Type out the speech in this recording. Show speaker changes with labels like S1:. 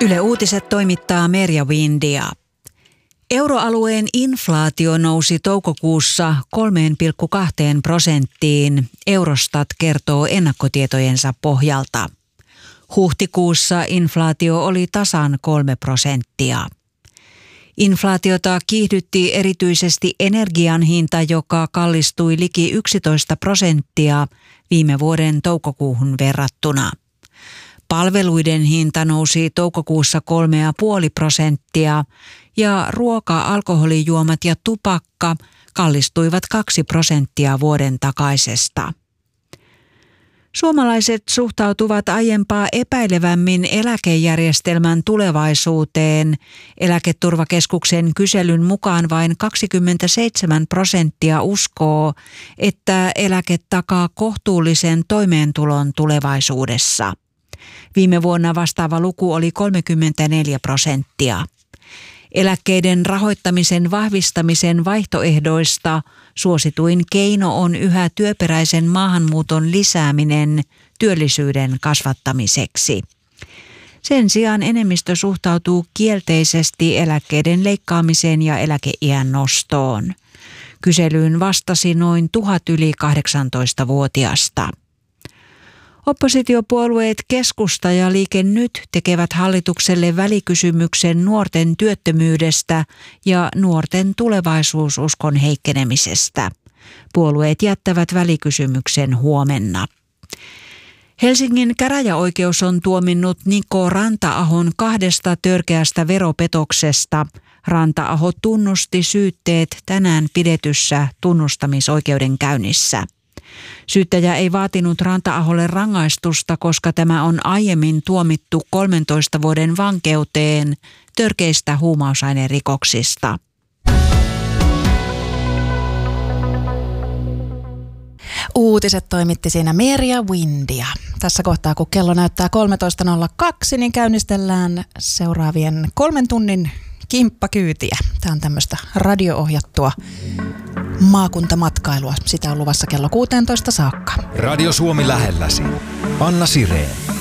S1: Yle Uutiset toimittaa Merja Windia. Euroalueen inflaatio nousi toukokuussa 3,2%, Eurostat kertoo ennakkotietojensa pohjalta. Huhtikuussa inflaatio oli tasan 3%. Inflaatiota kiihdytti erityisesti energian hinta, joka kallistui liki 11% viime vuoden toukokuuhun verrattuna. Palveluiden hinta nousi toukokuussa 3,5% ja ruoka, alkoholijuomat ja tupakka kallistuivat 2% vuoden takaisesta. Suomalaiset suhtautuvat aiempaa epäilevämmin eläkejärjestelmän tulevaisuuteen. Eläketurvakeskuksen kyselyn mukaan vain 27% uskoo, että eläke takaa kohtuullisen toimeentulon tulevaisuudessa. Viime vuonna vastaava luku oli 34%. Eläkkeiden rahoittamisen vahvistamisen vaihtoehdoista suosituin keino on yhä työperäisen maahanmuuton lisääminen työllisyyden kasvattamiseksi. Sen sijaan enemmistö suhtautuu kielteisesti eläkkeiden leikkaamiseen ja eläkeiän nostoon. Kyselyyn vastasi noin 1000 yli 18-vuotiasta. Oppositiopuolueet Keskusta ja Liike Nyt tekevät hallitukselle välikysymyksen nuorten työttömyydestä ja nuorten tulevaisuususkon heikkenemisestä. Puolueet jättävät välikysymyksen huomenna. Helsingin käräjäoikeus on tuominnut Niko Ranta-ahon 2 törkeästä veropetoksesta. Ranta-aho tunnusti syytteet tänään pidetyssä tunnustamisoikeudenkäynnissä. Syyttäjä ei vaatinut Ranta-aholle rangaistusta, koska tämä on aiemmin tuomittu 13 vuoden vankeuteen törkeistä huumausainerikoksista.
S2: Uutiset toimitti siinä Merja Windia. Tässä kohtaa, kun kello näyttää 13.02, niin käynnistellään seuraavien 3 tunnin kimppakyytiä. Tämä on tämmöistä radio-ohjattua maakuntamatkailua. Sitä on luvassa kello 16 saakka.
S3: Radio Suomi lähelläsi. Anna Sireen.